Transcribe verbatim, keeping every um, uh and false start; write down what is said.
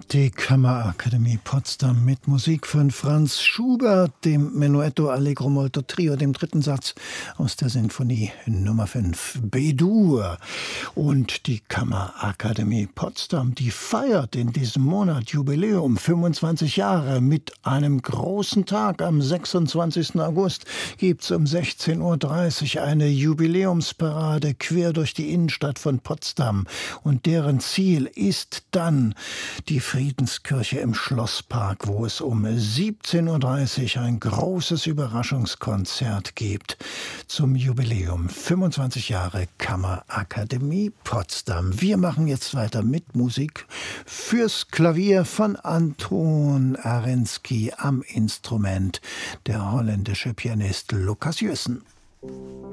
Die Kammerakademie Potsdam mit Musik von Franz Schubert, dem Menuetto Allegro molto Trio, dem dritten Satz aus der Sinfonie Nummer fünf B-Dur. Und die Kammerakademie Potsdam, die feiert in diesem Monat Jubiläum, fünfundzwanzig Jahre, mit einem großen Tag. Am sechsundzwanzigsten August gibt es um sechzehn Uhr dreißig eine Jubiläumsparade quer durch die Innenstadt von Potsdam. Und deren Ziel ist dann die Friedenskirche im Schlosspark, wo es um siebzehn Uhr dreißig ein großes Überraschungskonzert gibt zum Jubiläum. fünfundzwanzig Jahre Kammerakademie Potsdam. Wir machen jetzt weiter mit Musik fürs Klavier von Anton Arensky, am Instrument der holländische Pianist Lucas Jussen.